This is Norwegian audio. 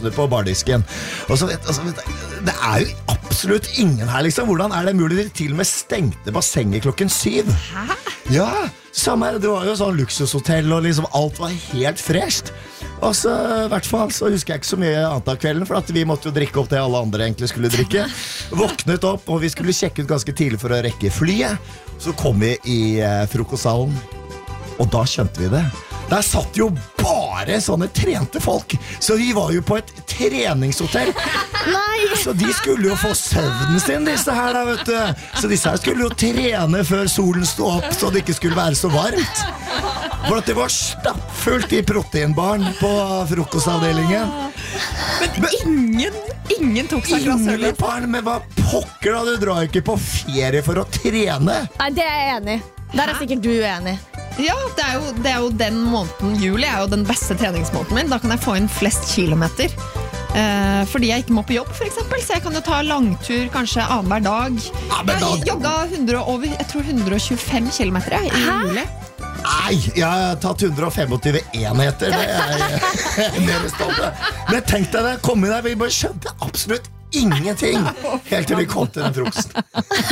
glassene på bardisken. Og så det jo absolutt ingen her liksom. Hvordan det mulig? De til og med stengte bassenget 7:00. Hæ? Ja, samme her. Det var jo sånn luksushotell, og liksom alt var helt fresht. Og så I hvert fall så husker jeg ikke så mye annet av kvelden, for at vi måtte jo drikke opp det alle andre egentlig skulle drikke. Våknet opp, og vi skulle sjekke ut ganske tidlig for å rekke flyet. Så kom vi I frokostsalen, og da skjønte vi det. Der satt jo bare sånne trente folk. Så vi var jo på et treningshotell. Nei. Så de skulle jo få søvnen sin, disse her da, vet du. Så disse her skulle jo trene før solen stod opp, så det ikke skulle være så varmt. For at det var stappfullt I proteinbarn på frokostavdelingen. Men ingen tok seg glass øl. Ingen barn, men hva pokker da, du drar ikke på ferie for å trene. Nei, det jeg enig I. Der sikkert du uenig. Ja, det jo den måneden. Juli jo den beste treningsmåneden min. Da kan jeg få inn flest kilometer. Fordi jeg ikke må på jobb, for eksempel. Så jeg kan jo ta langtur kanskje annenhver dag. Jeg jogget jeg tror 125 kilometer I juli. Nei, jeg har tatt 125 enheter. Det mer stolte. Men tenk deg det, kom inn der, vi bare skjønte absolutt ingenting helt til vi kom til den frokosten.